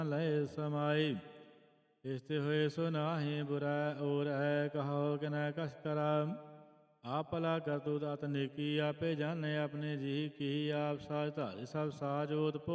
ਲਏ ਸਮਾਈ। ਇਸਤੇ ਹੋਏ ਸੋ ਨਾਹੀ ਬੁਰਾ ਔਰ ਹੈ ਕਹੋ ਕਿ ਨ ਕਛ ਕਰਾ। ਆਪ ਭਲਾ ਕਰਤੂਤ ਅਤ ਨੇਕੀ ਆਪੇ ਜਾਣੇ ਆਪਣੇ ਜੀ ਕੀ। ਆਪ ਸਾਜ ਧਾਰੇ ਸਭ ਸਾਜ ਓਤ